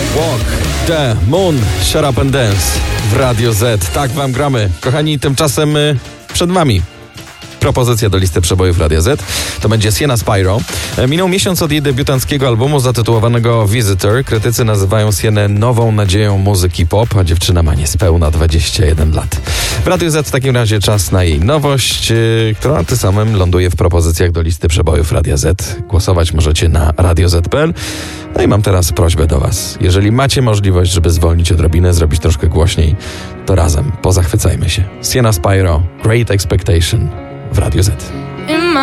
Walk the Moon, Shut Up and Dance w Radio Z. Tak wam gramy. Kochani, tymczasem przed wami propozycja do listy przebojów Radia Z. To będzie Sienna Spyro. Minął miesiąc od jej debiutanckiego albumu zatytułowanego Visitor. Krytycy nazywają Siennę nową nadzieją muzyki pop, a dziewczyna ma niespełna 21 lat. W Radiu Z w takim razie czas na jej nowość, która tym samym ląduje w propozycjach do listy przebojów Radia Z. Głosować możecie na radioz.pl. No i mam teraz prośbę do was. Jeżeli macie możliwość, żeby zwolnić odrobinę, zrobić troszkę głośniej, to razem pozachwycajmy się. Sienna Spyro, Great Expectation w Radiu Z.